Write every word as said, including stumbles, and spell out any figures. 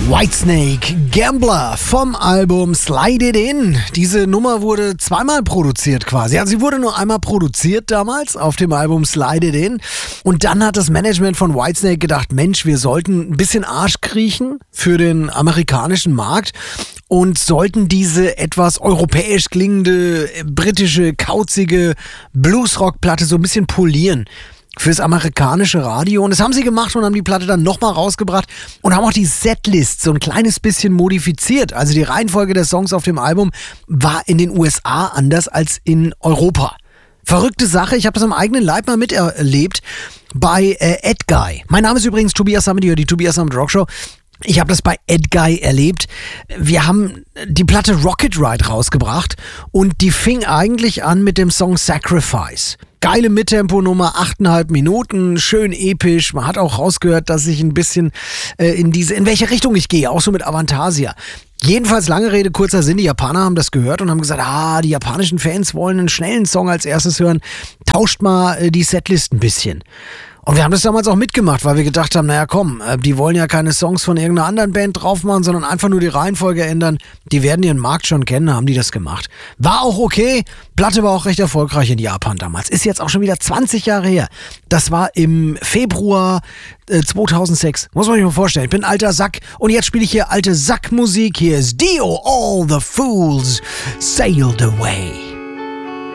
Whitesnake, Gambler vom Album Slide It In. Diese Nummer wurde zweimal produziert quasi. Also sie wurde nur einmal produziert damals auf dem Album Slide It In. Und dann hat das Management von Whitesnake gedacht, Mensch, wir sollten ein bisschen Arsch kriechen für den amerikanischen Markt und sollten diese etwas europäisch klingende, britische, kauzige Bluesrock-Platte so ein bisschen polieren fürs amerikanische Radio. Und das haben sie gemacht und haben die Platte dann nochmal rausgebracht und haben auch die Setlist so ein kleines bisschen modifiziert. Also die Reihenfolge der Songs auf dem Album war in den U S A anders als in Europa. Verrückte Sache, ich habe das am eigenen Leib mal miterlebt bei äh, Edguy. Mein Name ist übrigens Tobias Sammet, die Tobias Sammet Rockshow. Ich habe das bei Edguy erlebt. Wir haben die Platte Rocket Ride rausgebracht und die fing eigentlich an mit dem Song Sacrifice. Geile Mittempo-Nummer, achteinhalb Minuten, schön episch. Man hat auch rausgehört, dass ich ein bisschen äh, in diese, in welche Richtung ich gehe, auch so mit Avantasia. Jedenfalls, lange Rede, kurzer Sinn, die Japaner haben das gehört und haben gesagt, ah, die japanischen Fans wollen einen schnellen Song als erstes hören. Tauscht mal äh, die Setlist ein bisschen. Und wir haben das damals auch mitgemacht, weil wir gedacht haben, naja komm, die wollen ja keine Songs von irgendeiner anderen Band drauf machen, sondern einfach nur die Reihenfolge ändern. Die werden ihren Markt schon kennen, haben die das gemacht. War auch okay, Platte war auch recht erfolgreich in Japan damals. Ist jetzt auch schon wieder zwanzig Jahre her. Das war im Februar äh, zweitausendsechs. Muss man sich mal vorstellen, ich bin ein alter Sack und jetzt spiele ich hier alte Sackmusik. Hier ist Dio, All the Fools Sailed Away.